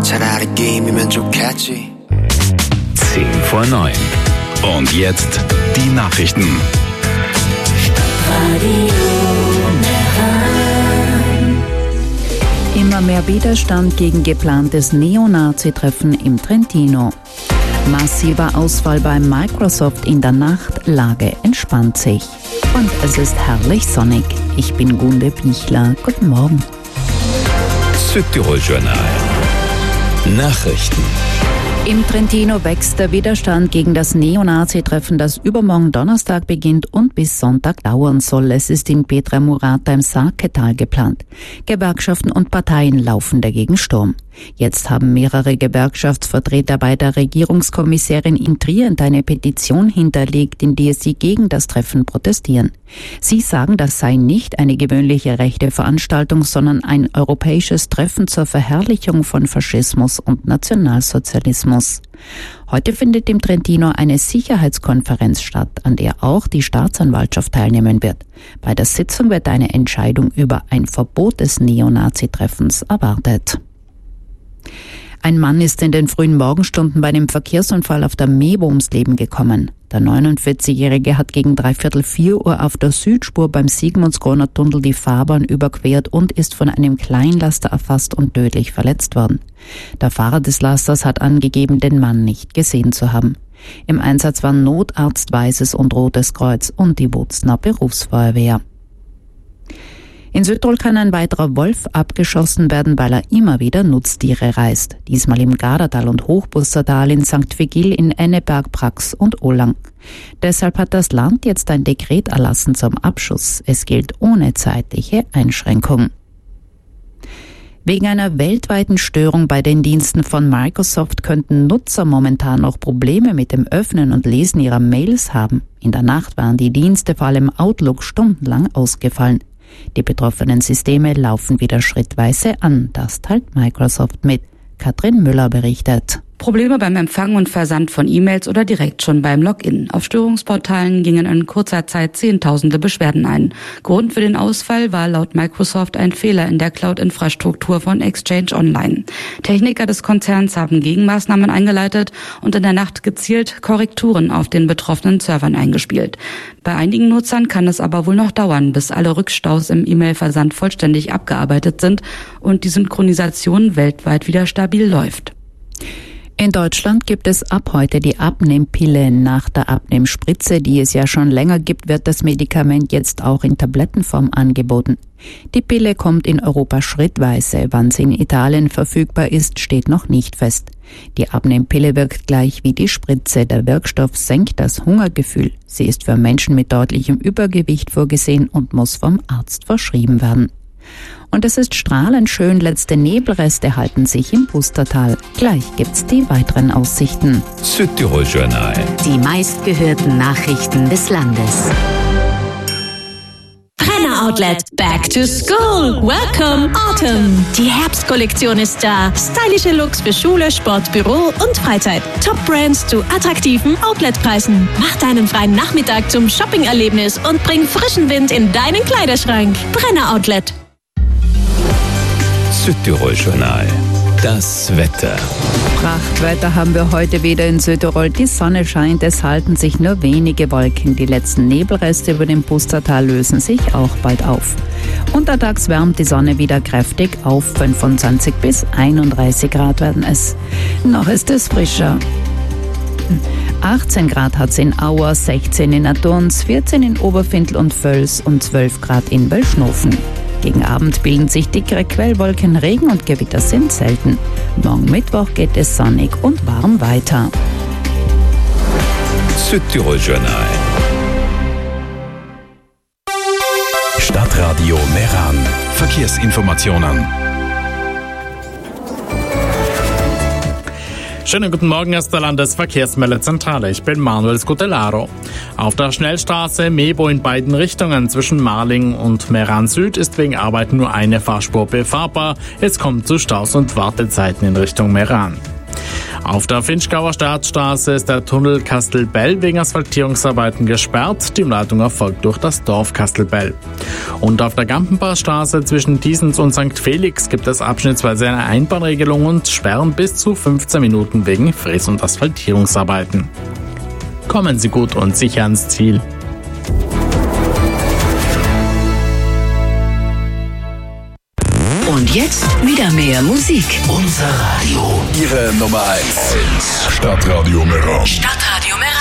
차라리 게임이면 좋겠지. 8:50. Und jetzt die Nachrichten. Immer mehr Widerstand gegen geplantes Neonazi-Treffen im Trentino. Massiver Ausfall bei Microsoft in der Nacht, Lage entspannt sich. Und es ist herrlich sonnig. Ich bin Gunde Bichler. Guten Morgen. Südtirol-Journal. Nachrichten. Im Trentino wächst der Widerstand gegen das Neonazi-Treffen, das übermorgen Donnerstag beginnt und bis Sonntag dauern soll. Es ist in Pietraimurata im Sarketal geplant. Gewerkschaften und Parteien laufen dagegen Sturm. Jetzt haben mehrere Gewerkschaftsvertreter bei der Regierungskommissärin in Trient eine Petition hinterlegt, in der sie gegen das Treffen protestieren. Sie sagen, das sei nicht eine gewöhnliche rechte Veranstaltung, sondern ein europäisches Treffen zur Verherrlichung von Faschismus und Nationalsozialismus. Heute findet im Trentino eine Sicherheitskonferenz statt, an der auch die Staatsanwaltschaft teilnehmen wird. Bei der Sitzung wird eine Entscheidung über ein Verbot des Neonazi-Treffens erwartet. Ein Mann ist in den frühen Morgenstunden bei einem Verkehrsunfall auf der Mebo ums Leben gekommen. Der 49-Jährige hat gegen 3:45 Uhr auf der Südspur beim Sigmundskroner Tunnel die Fahrbahn überquert und ist von einem Kleinlaster erfasst und tödlich verletzt worden. Der Fahrer des Lasters hat angegeben, den Mann nicht gesehen zu haben. Im Einsatz waren Notarzt, Weißes und Rotes Kreuz und die Bozener Berufsfeuerwehr. In Südtirol kann ein weiterer Wolf abgeschossen werden, weil er immer wieder Nutztiere reißt. Diesmal im Gardatal und Hochbustertal, in St. Vigil, in Enneberg, Prax und Olang. Deshalb hat das Land jetzt ein Dekret erlassen zum Abschuss. Es gilt ohne zeitliche Einschränkung. Wegen einer weltweiten Störung bei den Diensten von Microsoft könnten Nutzer momentan noch Probleme mit dem Öffnen und Lesen ihrer Mails haben. In der Nacht waren die Dienste, vor allem Outlook, stundenlang ausgefallen. Die betroffenen Systeme laufen wieder schrittweise an. Das teilt Microsoft mit. Katrin Müller berichtet. Probleme beim Empfang und Versand von E-Mails oder direkt schon beim Login. Auf Störungsportalen gingen in kurzer Zeit Zehntausende Beschwerden ein. Grund für den Ausfall war laut Microsoft ein Fehler in der Cloud-Infrastruktur von Exchange Online. Techniker des Konzerns haben Gegenmaßnahmen eingeleitet und in der Nacht gezielt Korrekturen auf den betroffenen Servern eingespielt. Bei einigen Nutzern kann es aber wohl noch dauern, bis alle Rückstaus im E-Mail-Versand vollständig abgearbeitet sind und die Synchronisation weltweit wieder stabil läuft. In Deutschland gibt es ab heute die Abnehmpille. Nach der Abnehmspritze, die es ja schon länger gibt, wird das Medikament jetzt auch in Tablettenform angeboten. Die Pille kommt in Europa schrittweise. Wann sie in Italien verfügbar ist, steht noch nicht fest. Die Abnehmpille wirkt gleich wie die Spritze. Der Wirkstoff senkt das Hungergefühl. Sie ist für Menschen mit deutlichem Übergewicht vorgesehen und muss vom Arzt verschrieben werden. Und es ist strahlend schön, letzte Nebelreste halten sich im Pustertal. Gleich gibt's die weiteren Aussichten. Südtirol-Journal. Die meistgehörten Nachrichten des Landes. Brenner Outlet, back to school. Welcome Autumn. Die Herbstkollektion ist da. Stylische Looks für Schule, Sport, Büro und Freizeit. Top Brands zu attraktiven Outletpreisen. Mach deinen freien Nachmittag zum Shopping-Erlebnis und bring frischen Wind in deinen Kleiderschrank. Brenner Outlet. Südtirol-Journal. Das Wetter. Prachtwetter haben wir heute wieder in Südtirol. Die Sonne scheint, es halten sich nur wenige Wolken. Die letzten Nebelreste über dem Pustertal lösen sich auch bald auf. Untertags wärmt die Sonne wieder kräftig auf. 25 bis 31 Grad werden es. Noch ist es frischer. 18 Grad hat es in Auer, 16 in Adurns, 14 in Oberfindl und Völs und 12 Grad in Belschnofen. Gegen Abend bilden sich dickere Quellwolken, Regen und Gewitter sind selten. Morgen Mittwoch geht es sonnig und warm weiter. Südtirol-Journal. Stadtradio Meran. Verkehrsinformationen. Schönen guten Morgen aus der Landesverkehrsmeldezentrale. Ich bin Manuel Scutellaro. Auf der Schnellstraße Mebo in beiden Richtungen zwischen Marling und Meran Süd ist wegen Arbeiten nur eine Fahrspur befahrbar. Es kommt zu Staus und Wartezeiten in Richtung Meran. Auf der Finchgauer Staatsstraße ist der Tunnel Kastelbell wegen Asphaltierungsarbeiten gesperrt. Die Umleitung erfolgt durch das Dorf Kastelbell. Und auf der Gampenpassstraße zwischen Diesens und St. Felix gibt es abschnittsweise eine Einbahnregelung und Sperren bis zu 15 Minuten wegen Fräs- und Asphaltierungsarbeiten. Kommen Sie gut und sicher ans Ziel. Und jetzt wieder mehr Musik. Unser Radio. Ihre Nummer 1. Stadtradio Meran. Stadtradio Meran.